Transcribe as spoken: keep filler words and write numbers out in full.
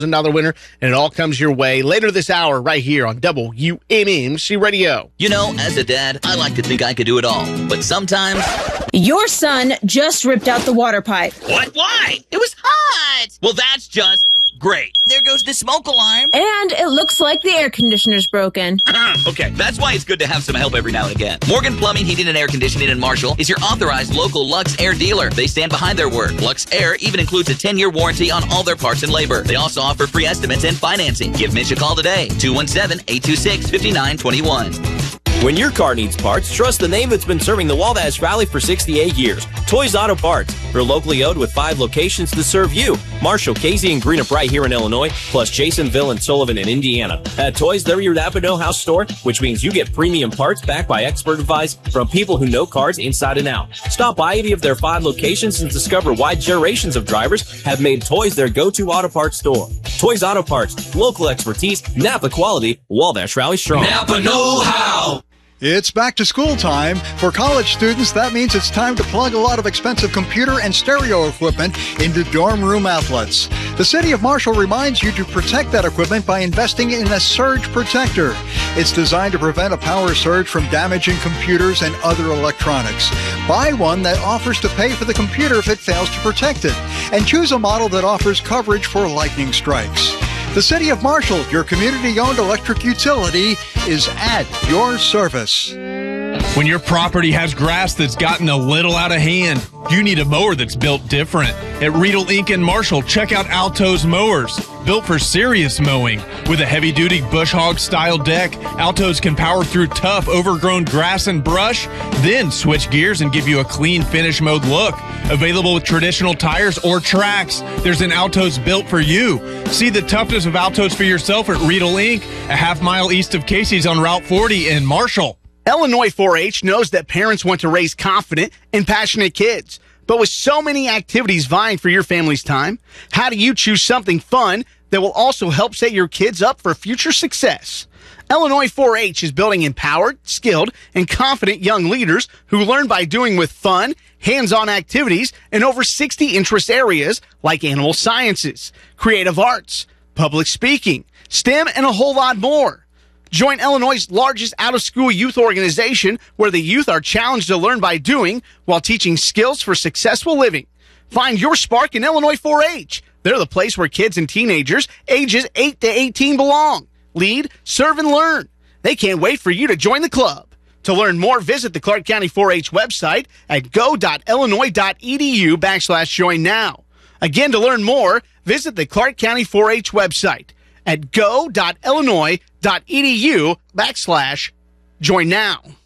Another winner, and it all comes your way later this hour right here on W M M C Radio. You know, as a dad, I like to think I could do it all, but sometimes... Your son just ripped out the water pipe. What? Why? It was hot! Well, that's just great. There goes the smoke alarm. And it looks like the air conditioner's broken. Okay, that's why it's good to have some help every now and again. Morgan Plumbing, Heating, and Air Conditioning in Marshall is your authorized local Lux Air dealer. They stand behind their word. Lux Air even includes a ten-year warranty on all their parts and labor. They also offer free estimates and financing. Give Mitch a call today, two one seven, eight two six, five nine two one. When your car needs parts, trust the name that's been serving the Wabash Valley for sixty-eight years. Toys Auto Parts. They're locally owned with five locations to serve you. Marshall, Casey, and Greenup right here in Illinois, plus Jasonville and Sullivan in Indiana. At Toys, they're your Napa Know House store, which means you get premium parts backed by expert advice from people who know cars inside and out. Stop by any of their five locations and discover why generations of drivers have made Toys their go-to auto parts store. Toys Auto Parts. Local expertise, Napa quality, Wabash Valley strong. Napa Know How. It's back to school time. For college students, that means it's time to plug a lot of expensive computer and stereo equipment into dorm room outlets. The City of Marshall reminds you to protect that equipment by investing in a surge protector. It's designed to prevent a power surge from damaging computers and other electronics. Buy one that offers to pay for the computer if it fails to protect it. And choose a model that offers coverage for lightning strikes. The City of Marshall, your community-owned electric utility, is at your service. When your property has grass that's gotten a little out of hand, you need a mower that's built different. At Riedel Incorporated in Marshall, check out Alto's mowers. Built for serious mowing. With a heavy-duty bush hog style deck, Altos can power through tough, overgrown grass and brush, then switch gears and give you a clean, finish mode look. Available with traditional tires or tracks, there's an Altos built for you. See the toughness of Altos for yourself at Riedel Incorporated, a half mile east of Casey's on Route forty in Marshall. Illinois four H knows that parents want to raise confident and passionate kids. But with so many activities vying for your family's time, how do you choose something fun that will also help set your kids up for future success? Illinois four H is building empowered, skilled, and confident young leaders who learn by doing with fun, hands-on activities in over sixty interest areas like animal sciences, creative arts, public speaking, STEM, and a whole lot more. Join Illinois' largest out-of-school youth organization where the youth are challenged to learn by doing while teaching skills for successful living. Find your spark in Illinois four H. They're the place where kids and teenagers ages eight to eighteen belong. Lead, serve, and learn. They can't wait for you to join the club. To learn more, visit the Clark County four H website at go.illinois.edu backslash join now. Again, to learn more, visit the Clark County four H website at go.illinois.edu backslash join now.